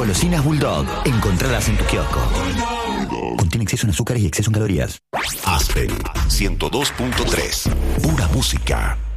Golosinas Bulldog. Encontradas en tu kiosco. Contiene exceso en azúcares y exceso en calorías. Aspen 102.3. Pura música.